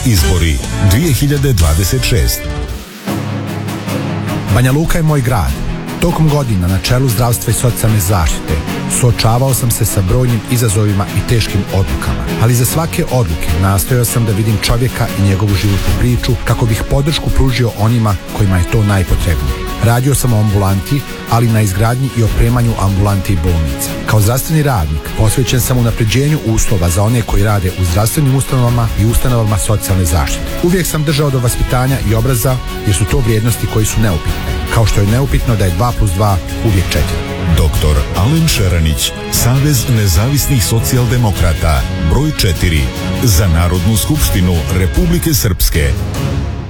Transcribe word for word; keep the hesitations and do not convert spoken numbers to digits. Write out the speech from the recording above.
izbori dvije hiljade dvadeset šeste. Banja Luka je moj grad. Tokom godina na čelu zdravstva i socijalne zaštite suočavao sam se sa brojnim izazovima i teškim odlukama, ali za svake odluke nastojao sam da vidim čovjeka i njegovu životnu priču kako bih podršku pružio onima kojima je to najpotrebnije. Radio sam u ambulanti, ali na izgradnji i opremanju ambulanti i bolnica. Kao zdravstveni radnik posvećen sam unapređenju uslova za one koji rade u zdravstvenim ustanovama i ustanovama socijalne zaštite. Uvijek sam držao do vaspitanja i obraza jer su to vrijednosti koji su neupitne, kao što je neupitno da je dva plus dva uvijek četiri. Doktor Alen Šaranić, Savez nezavisnih socijaldemokrata, broj četiri, za Narodnu skupštinu Republike Srpske.